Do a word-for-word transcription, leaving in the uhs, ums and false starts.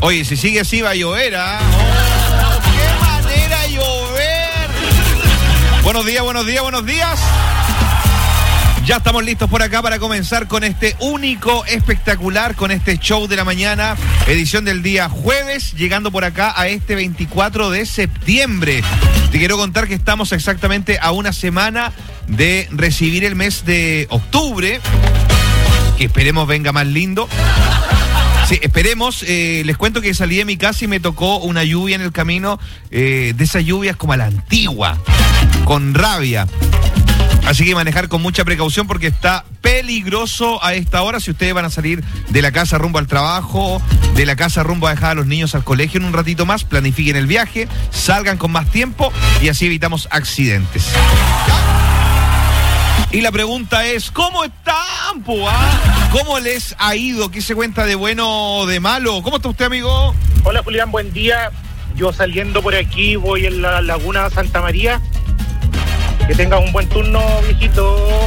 Oye, si sigue así va a llover, ¿ah? Oh, ¡qué manera de llover! Buenos días, buenos días, buenos días. Ya estamos listos por acá para comenzar con este único, espectacular, con este show de la mañana, edición del día jueves, llegando por acá a este veinticuatro de septiembre. Te quiero contar que estamos exactamente a una semana de recibir el mes de octubre, que esperemos venga más lindo. Sí, esperemos. Eh, les cuento que salí de mi casa y me tocó una lluvia en el camino, eh, de esas lluvias como a la antigua, con rabia. Así que manejar con mucha precaución porque está peligroso a esta hora. Si ustedes van a salir de la casa rumbo al trabajo, de la casa rumbo a dejar a los niños al colegio en un ratito más, planifiquen el viaje, salgan con más tiempo y así evitamos accidentes. Y la pregunta es, ¿cómo están, po, ah? ¿Cómo les ha ido? ¿Qué se cuenta de bueno o de malo? ¿Cómo está usted, amigo? Hola, Julián, buen día. Yo saliendo por aquí, voy en la Laguna Santa María. Que tenga un buen turno, viejito.